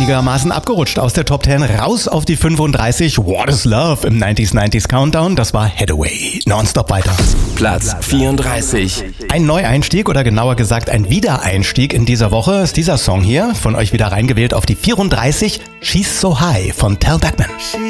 einigermaßen abgerutscht aus der Top 10 raus auf die 35. What is Love im 90s Countdown. Das war Hathaway. Nonstop weiter. Platz 34. Ein Neueinstieg oder genauer gesagt ein Wiedereinstieg in dieser Woche ist dieser Song hier. Von euch wieder reingewählt auf die 34. She's So High von Tal Bachman.